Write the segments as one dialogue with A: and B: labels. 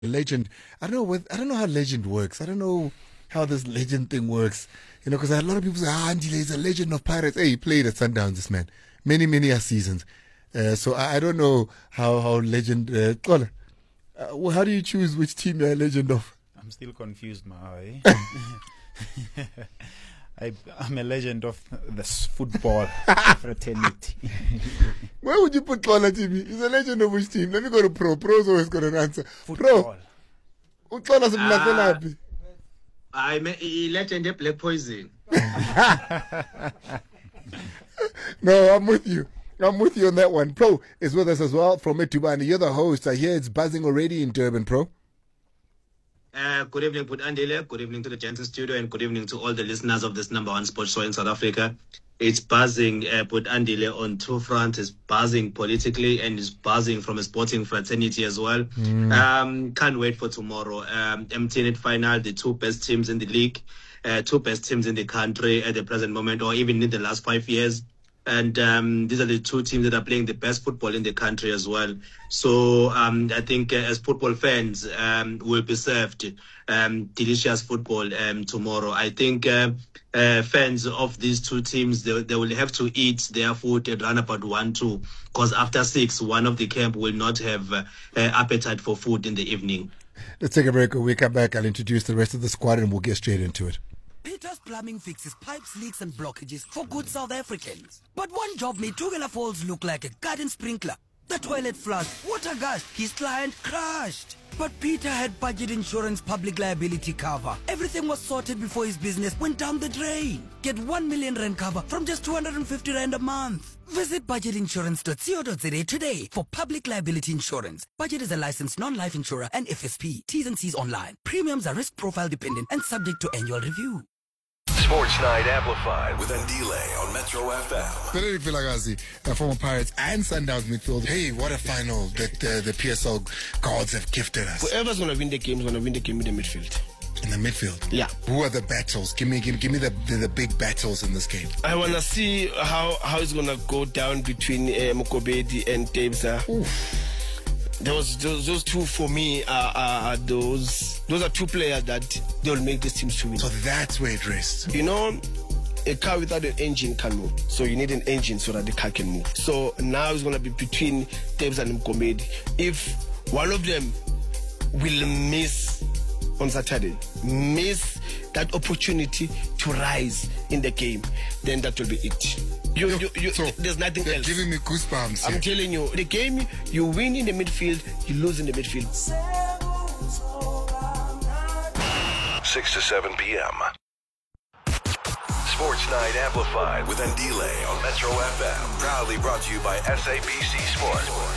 A: Legend. I don't know how legend works. I don't know how this legend thing works. Because a lot of people say, Andile is a legend of Pirates. Hey, he played at Sundowns, this man. Many seasons. So I don't know how legend. How do you choose which team you're a legend of?
B: I'm still confused, Maui. I'm a legend of this football fraternity.
A: Where would you put Xola, Jimmy? He's a legend of which team? Let me go to Pro. Pro's always got an answer.
B: Football.
A: Pro. Xola simlahlela phi?
C: I'm a legend of Black Poison.
A: No, I'm with you. I'm with you on that one. Pro is with us as well from Etubani. You're the host. I hear it's buzzing already in Durban, Pro.
C: Good evening, Put Andile. Good evening to the Jensen studio, and good evening to all the listeners of this number one sports show in South Africa. It's buzzing, Put Andile, on two fronts. It's buzzing politically and it's buzzing from a sporting fraternity as well. Can't wait for tomorrow. MTN final, the two best teams in the league, two best teams in the country at the present moment, or even in the last 5 years. And these are the two teams that are playing the best football in the country as well. So I think as football fans, we'll be served delicious football tomorrow. I think fans of these two teams, they will have to eat their food at around about 1-2, because after 6, one of the camp will not have appetite for food in the evening.
A: Let's take a break. When we come back, I'll introduce the rest of the squad and we'll get straight into it.
D: Peter's Plumbing fixes pipes, leaks and blockages for good South Africans. But one job made Tugela Falls look like a garden sprinkler. The toilet flush, water gush, his client crashed. But Peter had budget insurance public liability cover. Everything was sorted before his business went down the drain. Get 1 million rand cover from just 250 rand a month. Visit budgetinsurance.co.za today for public liability insurance. Budget is a licensed non-life insurer and FSP. T's and C's online. Premiums are risk profile dependent and subject to annual review.
E: Sports Night Amplified with Andile on Metro FM.
A: Benedict Vilakazi, former Pirates and Sundowns midfield. Hey, what a final that the PSL gods have gifted us.
F: Whoever's going to win the game is going to win the game in the midfield.
A: In the midfield?
F: Yeah.
A: Who are the battles? Give me the big battles in this game.
F: I want to see how it's going to go down between Mokobedi and Tebza. Those two for me are those are two players that they'll make this team to win.
A: So that's where it rests.
F: A car without an engine can't move. So you need an engine so that the car can move. So now it's going to be between Tebza and Mkomedi. If one of them will miss on Saturday, miss that opportunity to rise in the game, then that will be it. So there's nothing else.
A: Giving me goosebumps.
F: I'm telling you, the game, you win in the midfield, you lose in the midfield.
E: 6 to 7 p.m. Sports Night Amplified with Andile on Metro FM. Proudly brought to you by SABC Sport.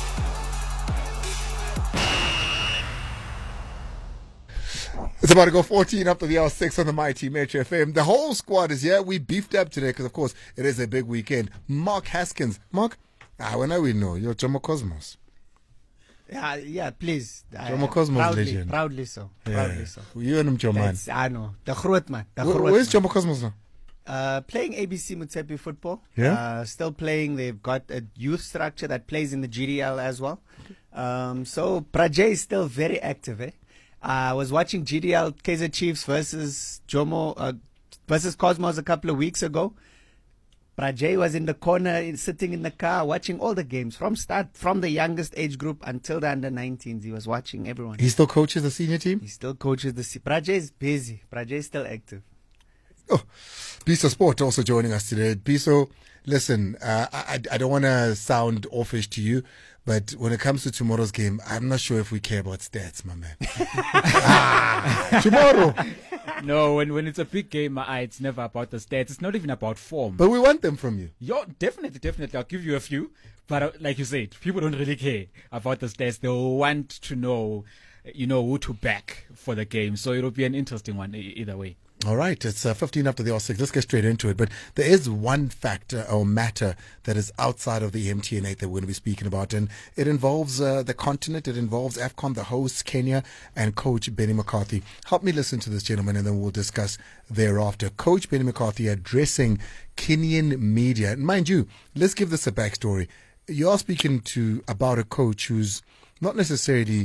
A: It's about to go 14 after the hour 6 on the Mighty Metro FM. The whole squad is here. We beefed up today because, of course, it is a big weekend. Mark Haskins. Mark, when I will know, you're Jomo Cosmos.
G: Yeah, please.
A: Jomo Cosmos legend.
G: Proudly so.
A: Yeah.
G: Proudly so.
A: You and him, Joe, man.
G: I know. The Groot man.
A: Where's Jomo Cosmos now?
G: Playing ABC Mutsepe football.
A: Yeah.
G: Still playing. They've got a youth structure that plays in the GDL as well. So Prajay is still very active, eh? I was watching GDL Kaizer Chiefs versus Jomo versus Cosmos a couple of weeks ago. Prajay was in the corner, sitting in the car, watching all the games from the youngest age group until the under-19s. He was watching everyone.
A: He still coaches the senior team?
G: He still coaches Prajay is busy. Prajay is still active.
A: Oh, Biso Sport also joining us today. Biso, listen, I don't want to sound offish to you, but when it comes to tomorrow's game, I'm not sure if we care about stats, my man. Tomorrow.
H: No, when it's a big game, it's never about the stats. It's not even about form.
A: But we want them from you.
H: Yeah, definitely. I'll give you a few. But like you said, people don't really care about the stats. They want to know, who to back for the game. So it'll be an interesting one either way.
A: All right, it's 15 after the hour 6. Let's get straight into it. But there is one factor or matter that is outside of the MTN8 that we're going to be speaking about, and it involves the continent. It involves AFCON, the hosts, Kenya, and Coach Benny McCarthy. Help me listen to this, gentleman, and then we'll discuss thereafter. Coach Benny McCarthy addressing Kenyan media. And mind you, let's give this a backstory. You are speaking about a coach who's not necessarily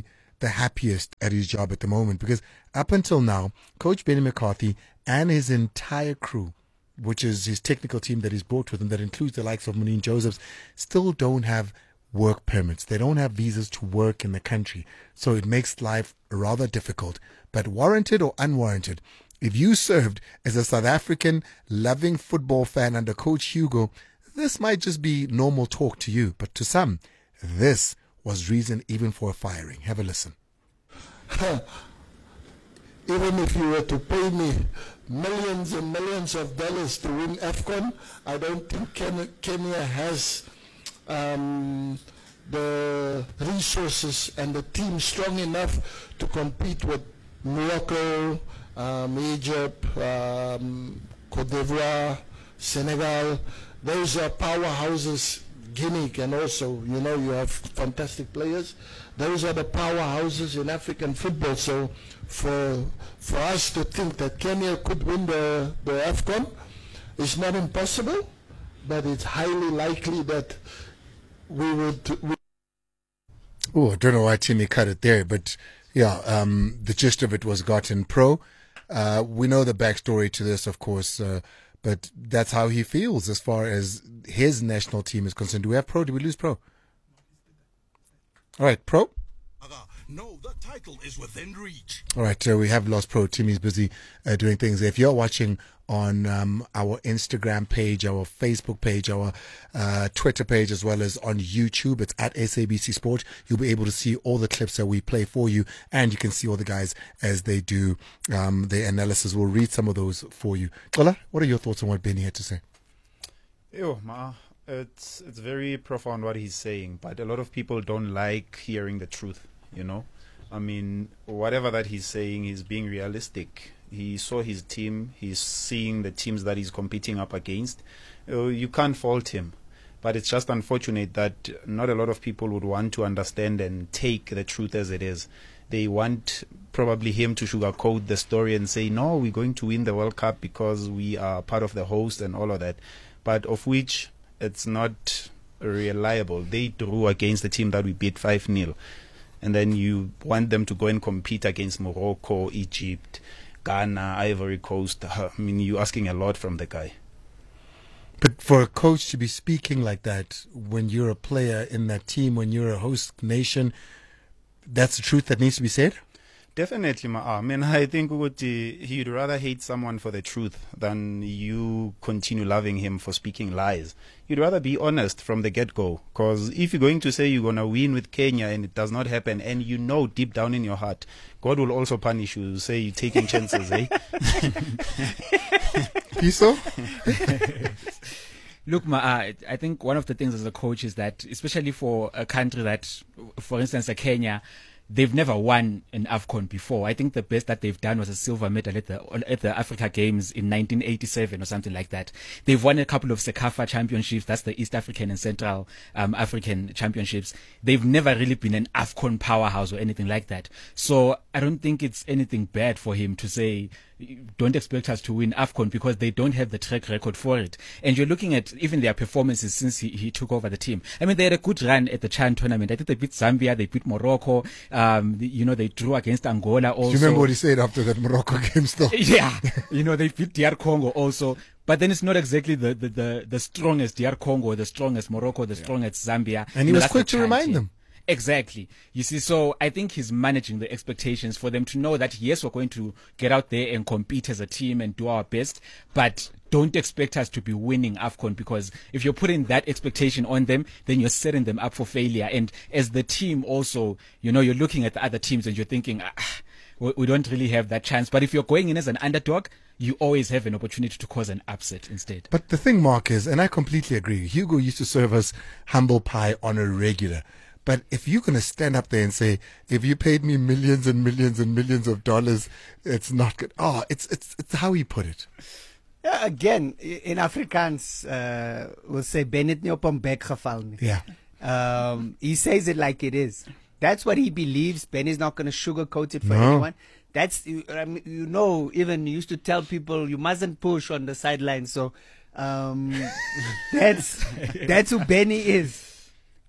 A: the happiest at his job at the moment, because up until now, Coach Benny McCarthy and his entire crew, which is his technical team that he's brought with him, that includes the likes of Muneen Josephs, still don't have work permits. They don't have visas to work in the country. So it makes life rather difficult. But warranted or unwarranted, if you served as a South African loving football fan under Coach Hugo, this might just be normal talk to you. But to some, this was reason even for a firing. Have a listen.
I: Even if you were to pay me millions and millions of dollars to win AFCON, I don't think Kenya has the resources and the team strong enough to compete with Morocco, Egypt, Cote d'Ivoire, Senegal. Those are powerhouses. Guinea can also, you know, you have fantastic players. Those are the powerhouses in African football. So for us to think that Kenya could win the AFCON is not impossible, but it's highly likely that we would.
A: Oh, I don't know why Timmy cut it there, but yeah, the gist of it was gotten pro. We know the backstory to this, of course, but that's how he feels as far as his national team is concerned. Do we have pro? Did we lose pro? All right, pro?
J: No, the title is within reach.
A: All right, we have lost pro. Timmy's busy doing things. If you're watching on our Instagram page, our Facebook page, our Twitter page, as well as on YouTube, it's at SABC Sport. You'll be able to see all the clips that we play for you, and you can see all the guys as they do their analysis. We'll read some of those for you. Xola, what are your thoughts on what Benny had to say?
B: It's very profound what he's saying, but a lot of people don't like hearing the truth, you know. I mean, whatever that he's saying, he's being realistic. He saw his team, he's seeing the teams that he's competing up against. You can't fault him, but it's just unfortunate that not a lot of people would want to understand and take the truth as it is. They want probably him to sugarcoat the story and say, no, we're going to win the World Cup because we are part of the host and all of that, but of which it's not reliable. They drew against the team that we beat 5-0. And then you want them to go and compete against Morocco, Egypt, Ghana, Ivory Coast. I mean, you're asking a lot from the guy.
A: But for a coach to be speaking like that when you're a player in that team, when you're a host nation, that's the truth that needs to be said?
B: Definitely, I mean, I think he'd rather hate someone for the truth than you continue loving him for speaking lies. You'd rather be honest from the get-go, because if you're going to say you're going to win with Kenya and it does not happen, and you know deep down in your heart, God will also punish you, say you're taking chances, eh?
A: Piso?
H: Look, I think one of the things as a coach is that, especially for a country that, for instance, Kenya, they've never won an AFCON before. I think the best that they've done was a silver medal at the Africa Games in 1987 or something like that. They've won a couple of CECAFA championships. That's the East African and Central African championships. They've never really been an AFCON powerhouse or anything like that. So I don't think it's anything bad for him to say, don't expect us to win AFCON, because they don't have the track record for it. And you're looking at even their performances since he took over the team. I mean, they had a good run at the Chan tournament. I think they beat Zambia, they beat Morocco. They drew against Angola also.
A: Do you remember what he said after that Morocco game still?
H: Yeah. They beat DR Congo also. But then it's not exactly the strongest DR Congo, the strongest Morocco, the strongest Zambia.
A: And he was quick to remind them.
H: Exactly. You see, so I think he's managing the expectations for them to know that, yes, we're going to get out there and compete as a team and do our best, but don't expect us to be winning AFCON, because if you're putting that expectation on them, then you're setting them up for failure. And as the team also, you're looking at the other teams and you're thinking, we don't really have that chance. But if you're going in as an underdog, you always have an opportunity to cause an upset instead.
A: But the thing, Mark, is, and I completely agree, Hugo used to serve us humble pie on a regular. But if you're going to stand up there and say, if you paid me millions and millions and millions of dollars, it's not good. It's how he put it.
G: Yeah, again, in Afrikaans, we'll say, Bennett nie op hom bek geval nie.
A: Yeah.
G: He says it like it is. That's what he believes. Benny's not going to sugarcoat it for anyone. That's, even you used to tell people you mustn't push on the sideline. So that's who Benny is.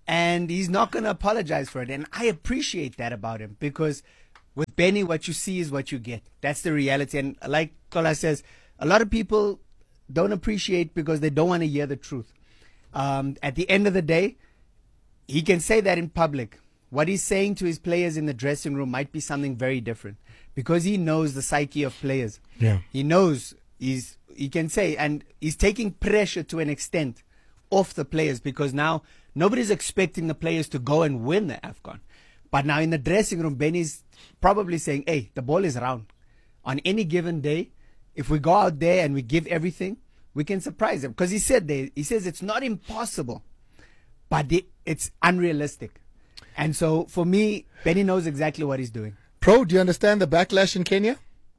G: And he's not going to apologize for it. And I appreciate that about him, because with Benny, what you see is what you get. That's the reality. And like Kola says, a lot of people don't appreciate because they don't want to hear the truth. At the end of the day, he can say that in public. What he's saying to his players in the dressing room might be something very different, because he knows the psyche of players.
A: Yeah.
G: He knows he can say, and he's taking pressure to an extent off the players, because now nobody's expecting the players to go and win the AFCON. But now in the dressing room, Benny's probably saying, hey, the ball is round. On any given day, if we go out there and we give everything, we can surprise them. Because he says it's not impossible, but it's unrealistic. And so for me, Benny knows exactly what he's doing.
A: Pro, do you understand the backlash in Kenya?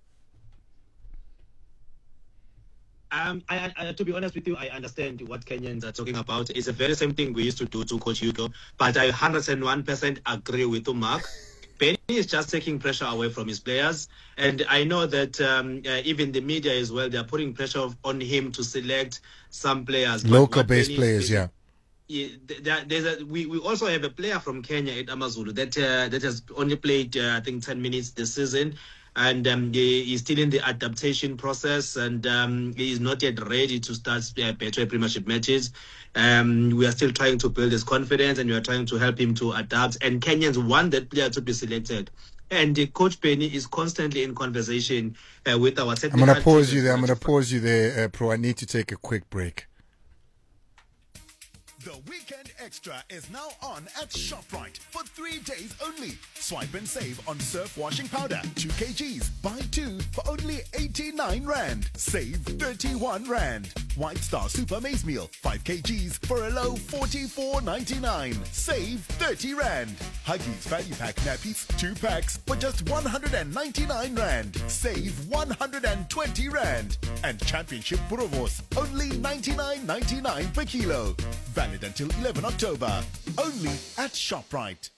C: To be honest with you, I understand what Kenyans are talking about. It's the very same thing we used to do to Coach Hugo. But I 101% agree with you, Mark. Benny is just taking pressure away from his players. And I know that even the media as well, they are putting pressure on him to select some players.
A: Local-based players, yeah.
C: We also have a player from Kenya at Amazulu that has only played, I think, 10 minutes this season. And he's still in the adaptation process, and he is not yet ready to start Betway Premiership matches. We are still trying to build his confidence, and we are trying to help him to adapt. And Kenyans want that player to be selected. And Coach Benny is constantly in conversation with our technical.
A: I'm going to pause you there, Pro. I need to take a quick break.
J: The Weekend Extra is now on at ShopRite for 3 days only. Swipe and save on surf washing powder, 2 kgs. Buy 2 for only 89 Rand. Save 31 Rand. White Star Super Maize Meal, 5 kgs for a low 44.99. Save 30 Rand. Huggies Value Pack Nappies, 2 packs for just 199 Rand. Save 120 Rand. And Championship Boerewors, only 99.99 per kilo. Valid until 11 October. Only at ShopRite.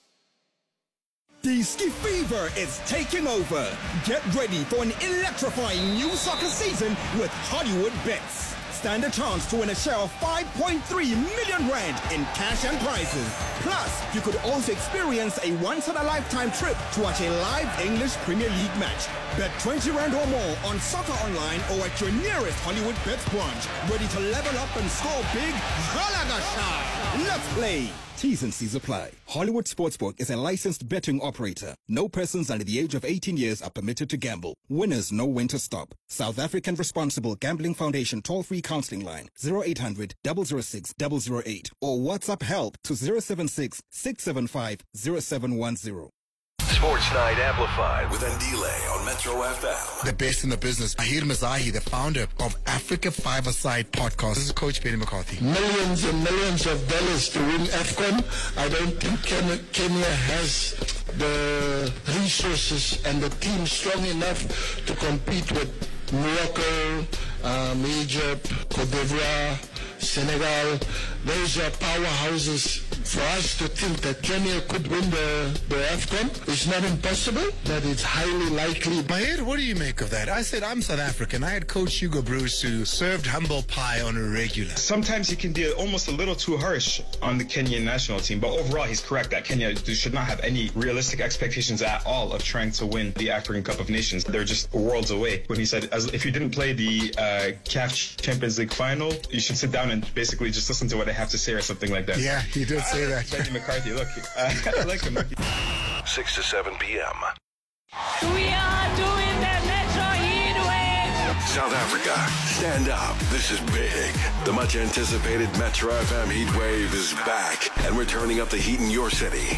K: The ski fever is taking over. Get ready for an electrifying new soccer season with Hollywood Bets. Stand a chance to win a share of 5.3 million Rand in cash and prizes. Plus, you could also experience a once-in-a-lifetime trip to watch a live English Premier League match. Bet 20 Rand or more on Soccer Online or at your nearest Hollywood Bets branch. Ready to level up and score big? Zalagasha! Let's play! T's and C's apply. Hollywood Sportsbook is a licensed betting operator. No persons under the age of 18 years are permitted to gamble. Winners know when to stop. South African Responsible Gambling Foundation toll-free counseling line 0800 006 008 or WhatsApp help to 076 675 0710.
E: Sports Night Amplified with Andile on Metro FM.
A: The best in the business. Ahir Mazahi, the founder of Africa Five-A-Side Podcast. This is Coach Benny McCarthy.
I: Millions and millions of dollars to win AFCON. I don't think Kenya has the resources and the team strong enough to compete with Morocco, Egypt, Cote d'Ivoire, Senegal. Those are powerhouses. For us to think that Kenya could win the AFCON is not impossible, but it's highly likely.
A: Mahir, what do you make of that? I said I'm South African. I had Coach Hugo Bruce who served humble pie on a regular.
L: Sometimes he can be almost a little too harsh on the Kenyan national team, but overall he's correct that Kenya should not have any realistic expectations at all of trying to win the African Cup of Nations. They're just worlds away. When he said, if you didn't play the CAF Champions League final, you should sit down and basically just listen to what I have to say or something like that.
A: Yeah, he did say that.
L: Benny McCarthy, look, I like him.
E: 6 to 7 p.m.
M: We are doing the Metro Heatwave.
E: South Africa, stand up. This is big. The much anticipated Metro FM Heatwave is back, and we're turning up the heat in your city.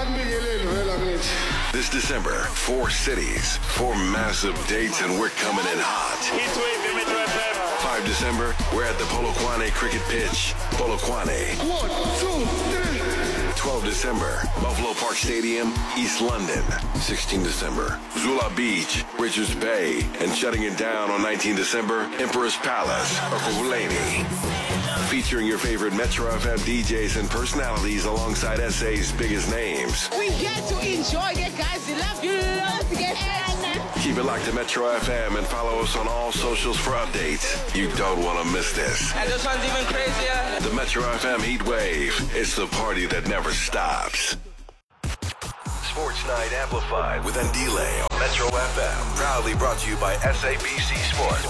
E: This December, 4 cities, 4 massive dates, and we're coming in hot.
M: Heatwave, Metro FM.
E: 5 December, we're at the Polokwane Cricket Pitch, Polokwane. 1, 2, 3. 12 December, Buffalo Park Stadium, East London. 16 December, Zula Beach, Richards Bay. And shutting it down on 19 December, Emperor's Palace, Ekurhuleni. Featuring your favorite Metro FM DJs and personalities alongside SA's biggest names.
M: We get to enjoy it, guys. We love you. Love to get
E: Keep it locked to Metro FM and follow us on all socials for updates. You don't want to miss this.
N: And this one's even crazier.
E: The Metro FM Heat Wave. It's the party that never stops. Sports Night Amplified with Andile on Metro FM. Proudly brought to you by SABC Sport.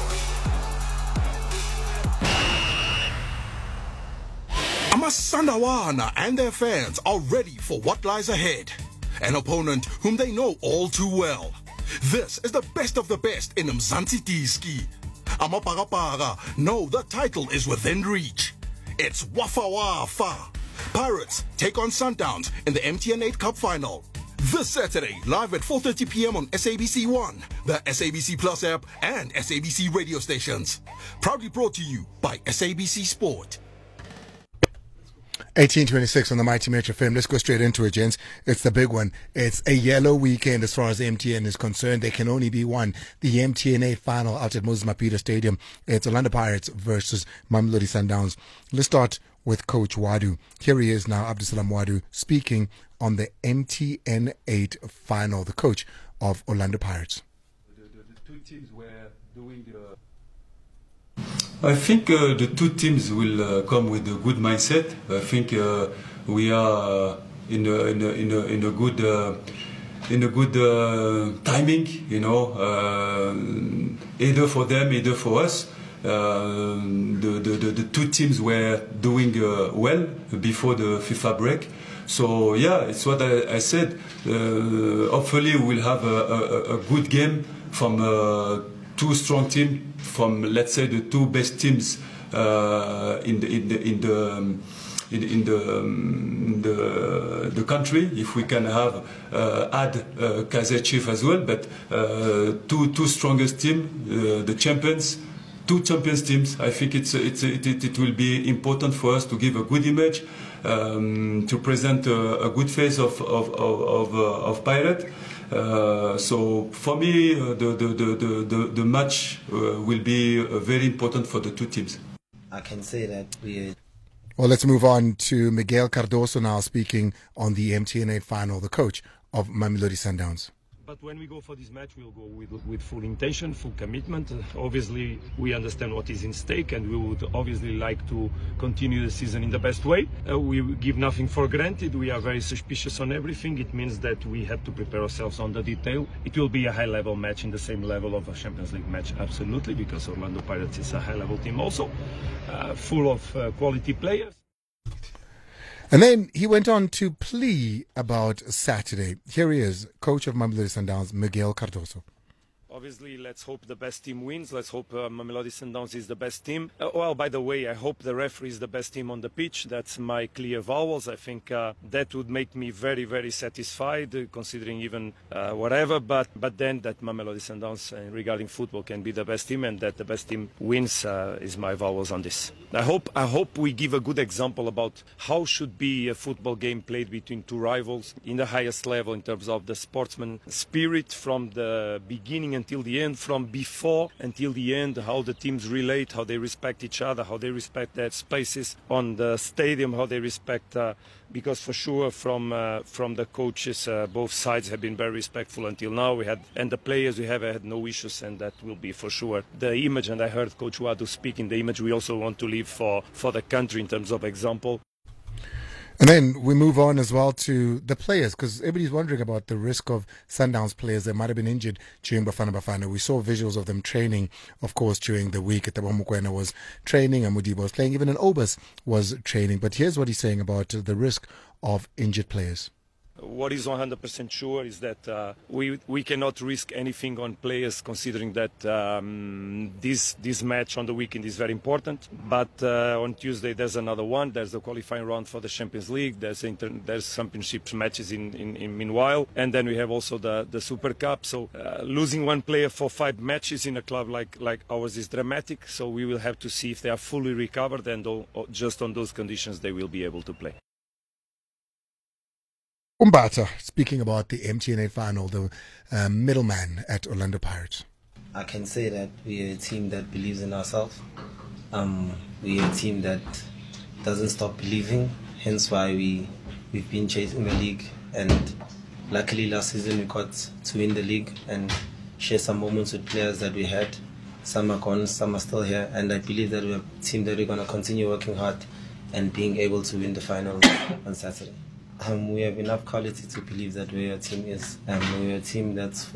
O: Amasandawana and their fans are ready for what lies ahead. An opponent whom they know all too well. This is the best of the best in Mzansi Diski. Amapagapaga know the title is within reach. It's Wafa Wafa. Pirates take on Sundowns in the MTN 8 Cup Final. This Saturday, live at 4:30 p.m. on SABC 1, the SABC Plus app, and SABC radio stations. Proudly brought to you by SABC Sport.
A: 1826 on the Mighty Metro FM. Let's go straight into it, gents. It's the big one. It's a yellow weekend as far as MTN is concerned. There can only be one. The MTN 8 final out at Moses Mapida Stadium. It's Orlando Pirates versus Mamelodi Sundowns. Let's start with Coach Wadu. Here he is now, Abdusalam Wadu, speaking on the MTN 8 final, the coach of Orlando Pirates.
P: The two teams were doing I think the two teams will come with a good mindset. I think we are in a good timing, you know, either for them, either for us. The two teams were doing well before the FIFA break. So yeah, it's what I said. Hopefully we'll have a good game from two strong teams, from let's say the two best teams in the country. If we can have add Kaizer Chiefs as well, but two strongest teams, the champions. Two champions teams. I think it will be important for us to give a good image, to present a good face of Pirate. So for me, the match will be very important for the two teams.
Q: I can say that we.
A: Well, let's move on to Miguel Cardoso now, speaking on the MTN 8 final, the coach of Mamelodi Sundowns.
R: But when we go for this match, we'll go with full intention, full commitment. Obviously, we understand what is in stake, and we would obviously like to continue the season in the best way. We give nothing for granted. We are very suspicious on everything. It means that we have to prepare ourselves on the detail. It will be a high-level match in the same level of a Champions League match, absolutely, because Orlando Pirates is a high-level team also, full of quality players.
A: And then he went on to plea about Saturday. Here he is, coach of Mamelodi Sundowns, Miguel Cardoso.
R: Obviously, let's hope the best team wins. Let's hope Mamelodi Sundowns is the best team. Well, by the way, I hope the referee is the best team on the pitch. That's my clear vowels. I think that would make me very, very satisfied, considering even whatever. But then that Mamelodi Sundowns, regarding football, can be the best team, and that the best team wins is my vowels on this. I hope we give a good example about how should be a football game played between two rivals in the highest level in terms of the sportsman spirit from the beginning until the end, from before until the end, how the teams relate, how they respect each other, how they respect their spaces on the stadium, how they respect, because for sure from the coaches, both sides have been very respectful until now. And the players, we have had no issues, and that will be for sure the image. And I heard Coach Wadu speaking, the image we also want to leave for the country in terms of example.
A: And then we move on as well to the players, because everybody's wondering about the risk of Sundowns players that might have been injured during Bafana Bafana. We saw visuals of them training, of course, during the week. Tabamukwena was training, and Mudiba was playing, even an Obas was training. But here's what he's saying about the risk of injured players.
R: What is 100% sure is that we cannot risk anything on players, considering that this match on the weekend is very important. But on Tuesday there's another one. There's the qualifying round for the Champions League. There's championships matches in meanwhile, and then we have also the Super Cup. So losing one player for 5 matches in a club like ours is dramatic. So we will have to see if they are fully recovered, and just on those conditions they will be able to play.
A: Umbata, speaking about the MTN 8 final, the middleman at Orlando Pirates.
Q: I can say that we are a team that believes in ourselves. We are a team that doesn't stop believing, hence why we've been chasing the league. And luckily last season we got to win the league, and share some moments with players that we had. Some are gone, some are still here, and I believe that we're a team that we're going to continue working hard and being able to win the final on Saturday. We have enough quality to believe that where our team is. We're a team that's